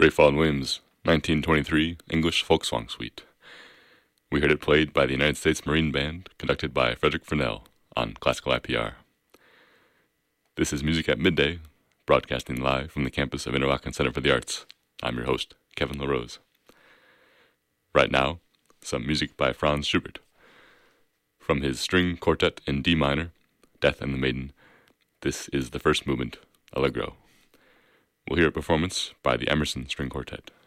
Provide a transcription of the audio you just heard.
Ralph Vaughan Williams, 1923 English Folk Song Suite. We heard it played by the United States Marine Band, conducted by Frederick Furnell on Classical IPR. This is Music at Midday, broadcasting live from the campus of Interlochen Center for the Arts. I'm your host, Kevin LaRose. Right now, some music by Franz Schubert. From his string quartet in D minor, Death and the Maiden, this is the first movement, Allegro. We'll hear a performance by the Emerson String Quartet.